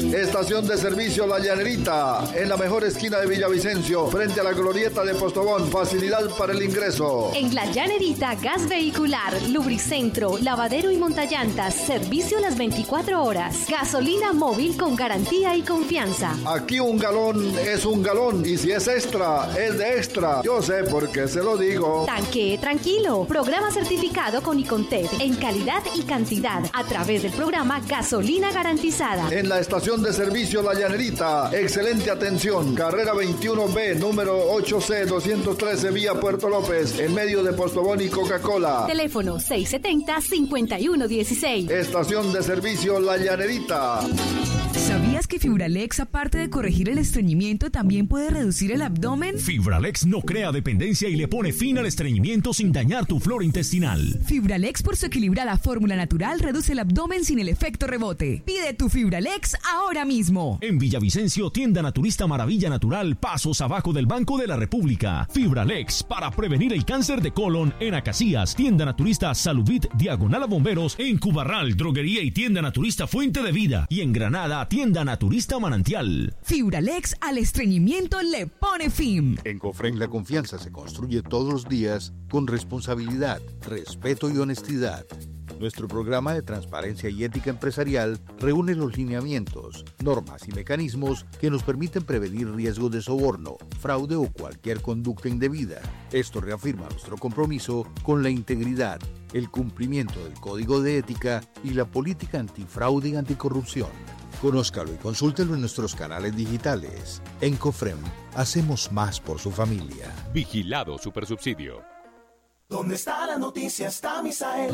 Estación de servicio La Llanerita, en la mejor esquina de Villavicencio, frente a la glorieta de Postobón. Facilidad para el ingreso. En La Llanerita, gas vehicular, lubricentro, lavadero y montallantas, servicio las 24 horas. Gasolina móvil con garantía y confianza. Aquí un galón es un galón, y si es extra, es de extra. Yo sé por qué se lo digo. Tanque tranquilo. Programa certificado con Icontec en calidad y cantidad a través del programa Gasolina Garantizada. En la estación de servicio La Llanerita, excelente atención. Carrera 21B, número 8C213, vía Puerto López, en medio de Postobón y Coca-Cola. Teléfono 670-5116. Estación de servicio La Llanerita. ¿Sabías que Fibralex, aparte de corregir el estreñimiento, también puede reducir el abdomen? Fibralex no crea dependencia y le pone fin al estreñimiento sin dañar tu flora intestinal. Fibralex, por su equilibrada fórmula natural, reduce el abdomen sin el efecto rebote. Pide tu Fibralex ahora mismo. En Villavicencio, tienda naturista Maravilla Natural, pasos abajo del Banco de la República. Fibralex, para prevenir el cáncer de colon. En Acacías, tienda naturista Saludit, diagonal a Bomberos. En Cubarral, droguería y tienda naturista Fuente de Vida. Y en Granada, tienda naturista Manantial. Fibralex al estreñimiento le pone fin. En Cofren la confianza se construye todos los días con responsabilidad, respeto y honestidad. Nuestro programa de transparencia y ética empresarial reúne los lineamientos, normas y mecanismos que nos permiten prevenir riesgos de soborno, fraude o cualquier conducta indebida. Esto reafirma nuestro compromiso con la integridad, el cumplimiento del Código de Ética y la política antifraude y anticorrupción. Conózcalo y consúltelo en nuestros canales digitales. En Cofrem, hacemos más por su familia. Vigilado Supersubsidio. ¿Dónde está la noticia? Está Misael.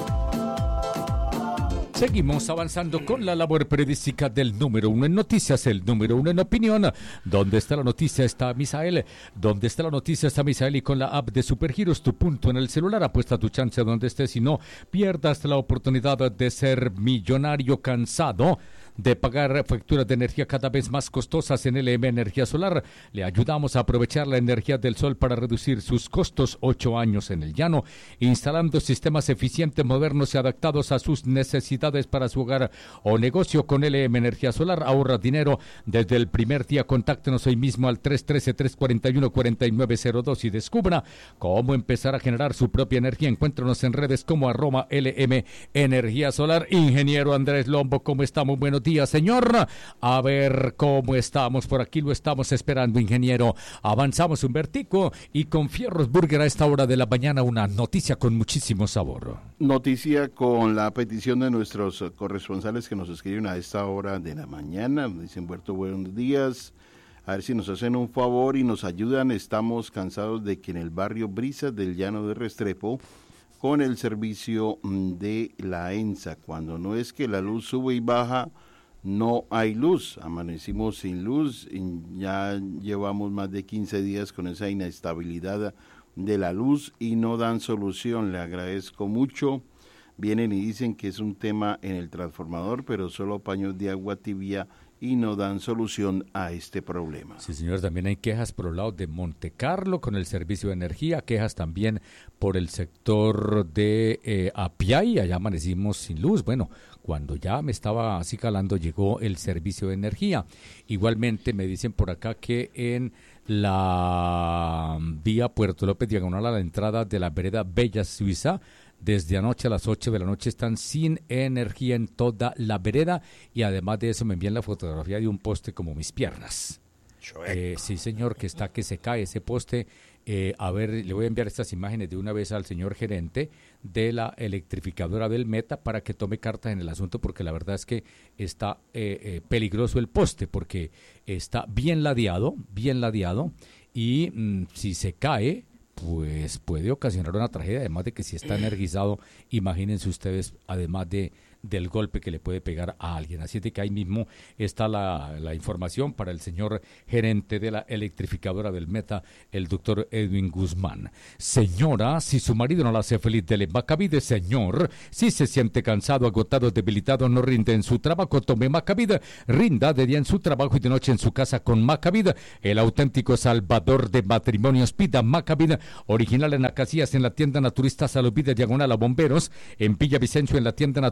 Seguimos avanzando con la labor periodística del número uno en noticias, el número uno en opinión. ¿Dónde está la noticia? Está Misael. ¿Dónde está la noticia? Está Misael. Y con la app de Supergiros, tu punto en el celular, apuesta tu chance donde estés y no pierdas la oportunidad de ser millonario. Cansado de pagar facturas de energía cada vez más costosas en LM Energía Solar, le ayudamos a aprovechar la energía del sol para reducir sus costos. 8 años en el llano, instalando sistemas eficientes, modernos y adaptados a sus necesidades para su hogar o negocio. Con LM Energía Solar ahorra dinero desde el primer día. Contáctenos hoy mismo al 313-341-4902 y descubra cómo empezar a generar su propia energía. Encuéntranos en redes como @LM Energía Solar. Ingeniero Andrés Lombo, ¿cómo está? Muy buenos días, señor. A ver cómo estamos, por aquí lo estamos esperando, ingeniero. Avanzamos un vertico y con Fierros Burger a esta hora de la mañana una noticia con muchísimo sabor. Noticia con la petición de nuestros corresponsales que nos escriben a esta hora de la mañana. Dicen, buenos días. A ver si nos hacen un favor y nos ayudan. Estamos cansados de que en el barrio Brisas del Llano de Restrepo, con el servicio de la ENSA, cuando no es que la luz sube y baja, no hay luz. Amanecimos sin luz y ya llevamos más de 15 días con esa inestabilidad de la luz y no dan solución. Le agradezco mucho. Vienen y dicen que es un tema en el transformador, pero solo paños de agua tibia y no dan solución a este problema. Sí, señor, también hay quejas por el lado de Montecarlo con el servicio de energía, quejas también por el sector de Apiay, allá amanecimos sin luz. Bueno, cuando ya me estaba así calando llegó el servicio de energía. Igualmente me dicen por acá que en la vía Puerto López, diagonal a la entrada de la vereda Bella Suiza, desde anoche a las 8 de la noche están sin energía en toda la vereda y además de eso me envían la fotografía de un poste como mis piernas. Sí, señor, que se cae ese poste. A ver, le voy a enviar estas imágenes de una vez al señor gerente de la electrificadora del Meta para que tome cartas en el asunto, porque la verdad es que está peligroso el poste, porque está bien ladeado y si se cae, pues puede ocasionar una tragedia, además de que si está energizado, imagínense ustedes, además del golpe que le puede pegar a alguien. Así es de que ahí mismo está la información para el señor gerente de la electrificadora del Meta, el doctor Edwin Guzmán. Señora, si su marido no la hace feliz, dele Macavide. Señor, si se siente cansado, agotado, debilitado, no rinde en su trabajo, tome Macavide. Rinda de día en su trabajo y de noche en su casa con Macavide, el auténtico salvador de matrimonios. Pida Macavide, original en Acacías, en la tienda naturista Salud Vida, diagonal a Bomberos, en Villavicencio, en la tienda naturista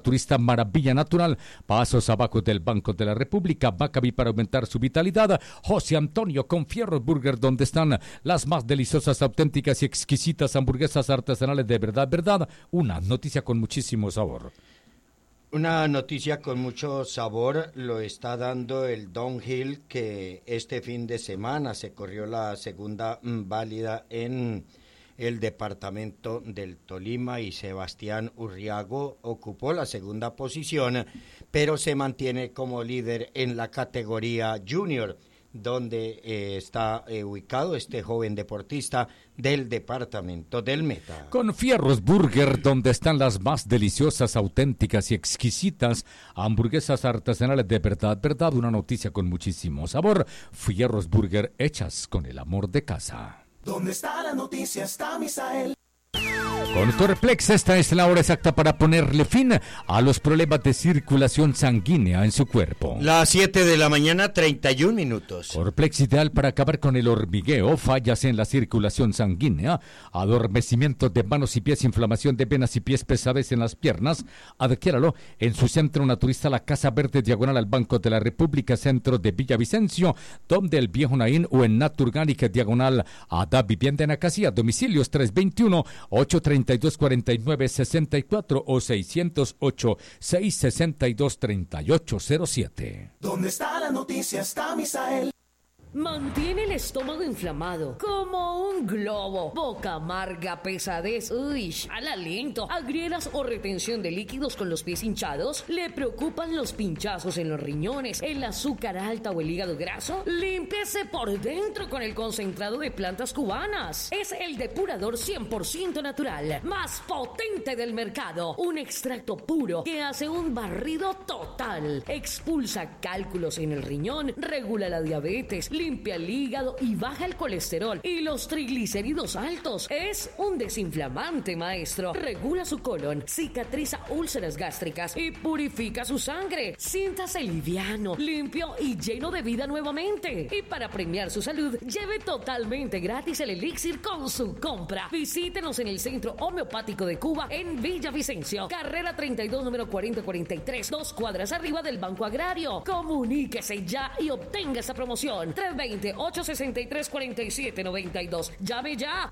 Maravilla Natural, pasos abajo del Banco de la República, Maccabi para aumentar su vitalidad, José Antonio con Fierros Burger, donde están las más deliciosas, auténticas y exquisitas hamburguesas artesanales de verdad, una noticia con muchísimo sabor. Una noticia con mucho sabor lo está dando el downhill, que este fin de semana se corrió la segunda válida en el departamento del Tolima y Sebastián Urriago ocupó la segunda posición, pero se mantiene como líder en la categoría junior, donde está ubicado este joven deportista del departamento del Meta. Con Fierros Burger, donde están las más deliciosas, auténticas y exquisitas hamburguesas artesanales de verdad, una noticia con muchísimo sabor. Fierros Burger, hechas con el amor de casa. ¿Dónde está la noticia? Está Misael. Con Corplex, esta es la hora exacta para ponerle fin a los problemas de circulación sanguínea en su cuerpo. Las 7 de la mañana, 31 minutos. Corplex, ideal para acabar con el hormigueo, fallas en la circulación sanguínea, adormecimiento de manos y pies, inflamación de venas y pies, pesadez en las piernas. Adquiéralo en su centro naturista, la Casa Verde, diagonal al Banco de la República, centro de Villavicencio, donde el Viejo Naín, o en Naturgánica, diagonal a Da Vivienda en Acacía. Domicilios 321-832-4964 o 608-662-3807. ¿Dónde está la noticia? Está Misael. Mantiene el estómago inflamado, como un globo, boca amarga, pesadez, al aliento, agrieras o retención de líquidos con los pies hinchados. ¿Le preocupan los pinchazos en los riñones, el azúcar alta o el hígado graso? Límpiese por dentro con el concentrado de plantas cubanas. Es el depurador 100% natural, más potente del mercado. Un extracto puro que hace un barrido total. Expulsa cálculos en el riñón, regula la diabetes, limpia el hígado y baja el colesterol y los triglicéridos altos. Es un desinflamante, maestro. Regula su colon, cicatriza úlceras gástricas y purifica su sangre. Siéntase liviano, limpio y lleno de vida nuevamente. Y para premiar su salud, lleve totalmente gratis el elixir con su compra. Visítenos en el Centro Homeopático de Cuba en Villavicencio, carrera 32, número 4043, 2 cuadras arriba del Banco Agrario. Comuníquese ya y obtenga esa promoción. 320-863-4792. Llame ya.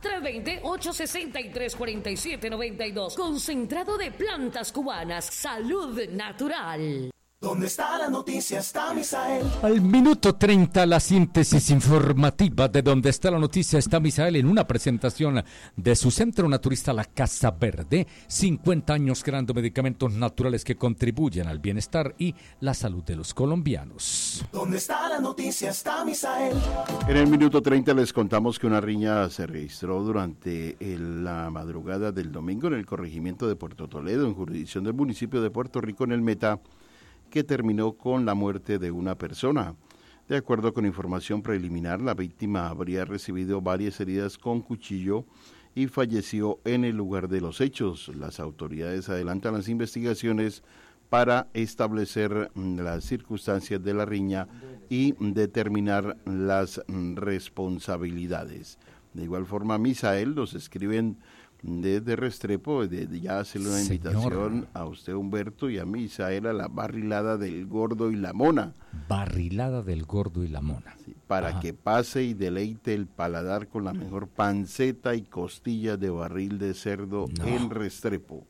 320-863-4792. Concentrado de plantas cubanas. Salud natural. ¿Dónde está la noticia? Está Misael. Al minuto 30, la síntesis informativa de Donde está la noticia está Misael, en una presentación de su centro naturista, la Casa Verde. 50 años creando medicamentos naturales que contribuyen al bienestar y la salud de los colombianos. ¿Dónde está la noticia? Está Misael. En el minuto 30 les contamos que una riña se registró durante la madrugada del domingo en el corregimiento de Puerto Toledo, en jurisdicción del municipio de Puerto Rico, en el Meta, que terminó con la muerte de una persona. De acuerdo con información preliminar, la víctima habría recibido varias heridas con cuchillo y falleció en el lugar de los hechos. Las autoridades adelantan las investigaciones para establecer las circunstancias de la riña y determinar las responsabilidades. De igual forma, Misael, nos escriben desde Restrepo, ya hacerle una invitación a usted, Humberto, y a Misael a la barrilada del Gordo y la Mona. Barrilada del Gordo y la Mona. Sí, para que pase y deleite el paladar con la mejor panceta y costillas de barril de cerdo en Restrepo.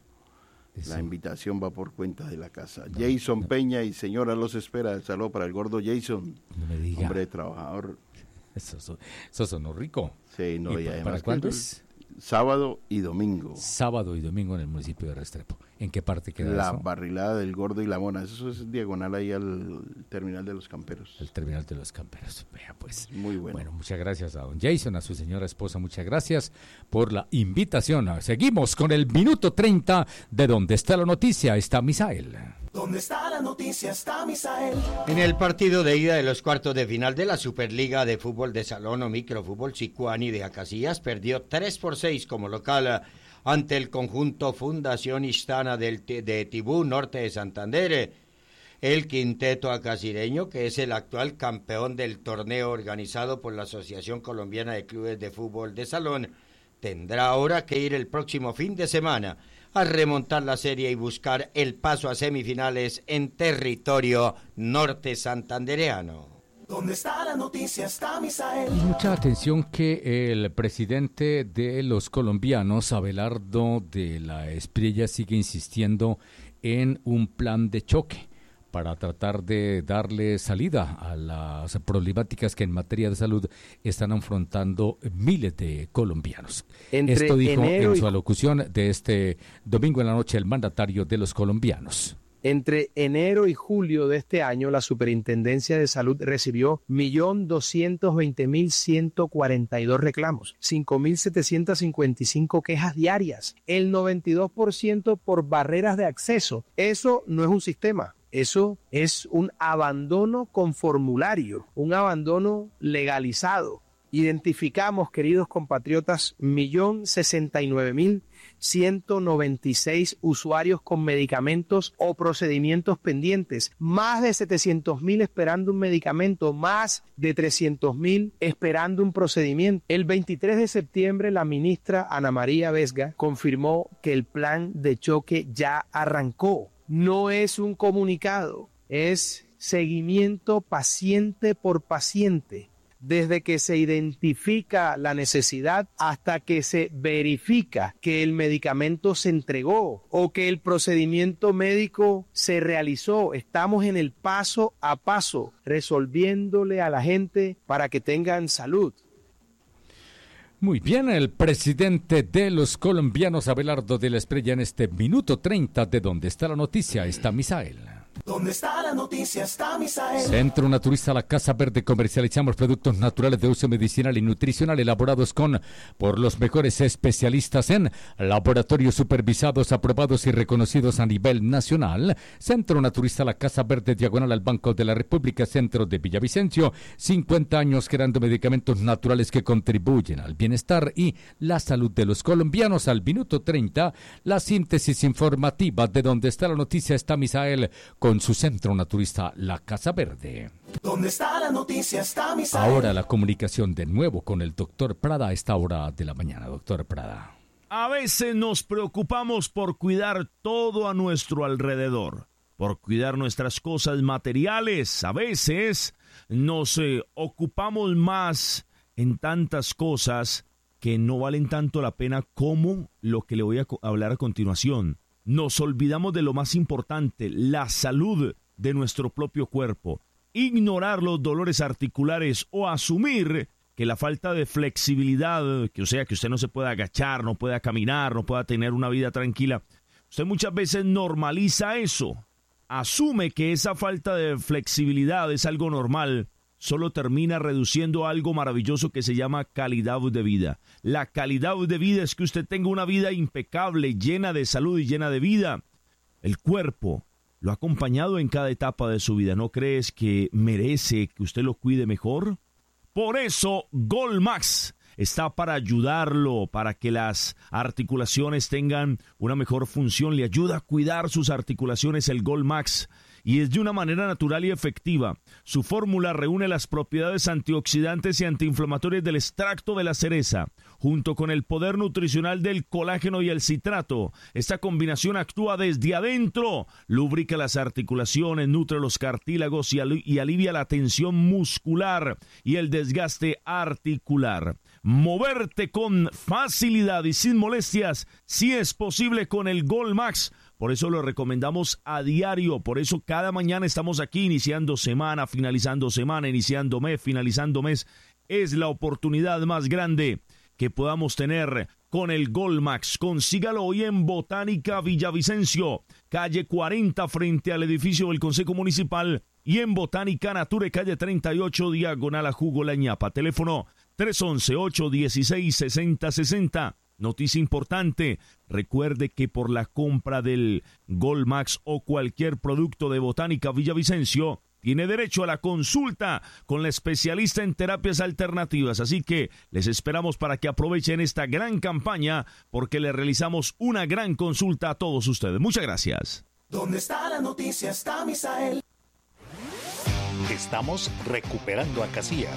La invitación va por cuenta de la casa. Jason Peña y señora los espera. El saludo para el Gordo Jason. No me diga. Hombre trabajador. Eso sonó rico. Sí, no, ¿Y además, para cuándo es? Sábado y domingo. Sábado y domingo en el municipio de Restrepo. ¿En qué parte queda la eso? La barrilada del Gordo y la Mona. Eso es diagonal ahí al terminal de los Camperos. El terminal de los Camperos. Vea pues. Muy bueno. Bueno, muchas gracias a don Jason, a su señora esposa. Muchas gracias por la invitación. Seguimos con el minuto 30 de Donde está la noticia. Está Misael. ¿Dónde está la noticia? Está Misael. En el partido de ida de los cuartos de final de la Superliga de Fútbol de Salón o Microfútbol, Sicuani de Acacías perdió 3-6 como local ante el conjunto Fundación Istana de Tibú, norte de Santander. El quinteto acacireño, que es el actual campeón del torneo organizado por la Asociación Colombiana de Clubes de Fútbol de Salón, tendrá ahora que ir el próximo fin de semana a remontar la serie y buscar el paso a semifinales en territorio norte santandereano. ¿Dónde está la noticia? Está Misael. Y mucha atención que el presidente de los colombianos, Abelardo de la Espriella, sigue insistiendo en un plan de choque para tratar de darle salida a las problemáticas que en materia de salud están afrontando miles de colombianos. Esto dijo en su alocución de este domingo en la noche el mandatario de los colombianos. Entre enero y julio de este año, la Superintendencia de Salud recibió 1.220.142 reclamos, 5.755 quejas diarias, el 92% por barreras de acceso. Eso no es un sistema. Eso es un abandono con formulario, un abandono legalizado. Identificamos, queridos compatriotas, 1.069.196 usuarios con medicamentos o procedimientos pendientes, más de 700.000 esperando un medicamento, más de 300.000 esperando un procedimiento. El 23 de septiembre, la ministra Ana María Vesga confirmó que el plan de choque ya arrancó. No es un comunicado, es seguimiento paciente por paciente. Desde que se identifica la necesidad hasta que se verifica que el medicamento se entregó o que el procedimiento médico se realizó. Estamos en el paso a paso, resolviéndole a la gente para que tengan salud. Muy bien, el presidente de los colombianos, Abelardo de la Espriella, en este minuto 30 de Donde está la noticia, está Misael. ¿Dónde está la noticia? Está Misael. Centro Naturista La Casa Verde. Comercializamos productos naturales de uso medicinal y nutricional elaborados por los mejores especialistas en laboratorios supervisados, aprobados y reconocidos a nivel nacional. Centro Naturista La Casa Verde, diagonal al Banco de la República, centro de Villavicencio. 50 años creando medicamentos naturales que contribuyen al bienestar y la salud de los colombianos. Al minuto 30, la síntesis informativa de Donde está la noticia, está Misael, con su Centro Naturista La Casa Verde. ¿Dónde está la noticia? Está Misael. Ahora la comunicación de nuevo con el doctor Prada a esta hora de la mañana. Doctor Prada. A veces nos preocupamos por cuidar todo a nuestro alrededor, por cuidar nuestras cosas materiales. A veces nos ocupamos más en tantas cosas que no valen tanto la pena como lo que le voy a hablar a continuación. Nos olvidamos de lo más importante, la salud de nuestro propio cuerpo. Ignorar los dolores articulares o asumir que la falta de flexibilidad, que usted no se pueda agachar, no pueda caminar, no pueda tener una vida tranquila. Usted muchas veces normaliza eso. Asume que esa falta de flexibilidad es algo normal. Solo termina reduciendo algo maravilloso que se llama calidad de vida. La calidad de vida es que usted tenga una vida impecable, llena de salud y llena de vida. El cuerpo lo ha acompañado en cada etapa de su vida. ¿No crees que merece que usted lo cuide mejor? Por eso, Golmax está para ayudarlo, para que las articulaciones tengan una mejor función. Le ayuda a cuidar sus articulaciones el Golmax. Y es de una manera natural y efectiva. Su fórmula reúne las propiedades antioxidantes y antiinflamatorias del extracto de la cereza, junto con el poder nutricional del colágeno y el citrato. Esta combinación actúa desde adentro, lubrica las articulaciones, nutre los cartílagos y alivia la tensión muscular y el desgaste articular. Moverte con facilidad y sin molestias, si es posible, con el Golmax. Por eso lo recomendamos a diario, por eso cada mañana estamos aquí iniciando semana, finalizando semana, iniciando mes, finalizando mes. Es la oportunidad más grande que podamos tener con el Golmax. Consígalo hoy en Botánica Villavicencio, calle 40 frente al edificio del Consejo Municipal, y en Botánica Nature, calle 38, diagonal a Jugo La Ñapa. Teléfono 311-816-6060. Noticia importante, recuerde que por la compra del Golmax o cualquier producto de Botánica Villavicencio, tiene derecho a la consulta con la especialista en terapias alternativas. Así que les esperamos para que aprovechen esta gran campaña, porque le realizamos una gran consulta a todos ustedes. Muchas gracias. ¿Dónde está la noticia? Está Misael. Estamos recuperando a Casillas.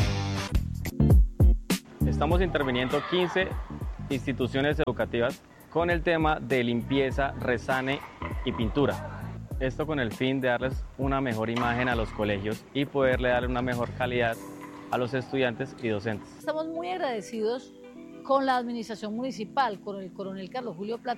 Estamos interviniendo 15 instituciones educativas con el tema de limpieza, resane y pintura. Esto con el fin de darles una mejor imagen a los colegios y poderle dar una mejor calidad a los estudiantes y docentes. Estamos muy agradecidos con la administración municipal, con el coronel Carlos Julio Plata.